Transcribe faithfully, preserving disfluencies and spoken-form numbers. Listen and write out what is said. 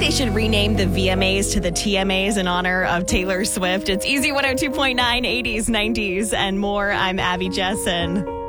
they should rename the V M As to the T M As in honor of Taylor Swift. It's Easy one oh two point nine, eighties, nineties, and more. I'm Abby Jessen.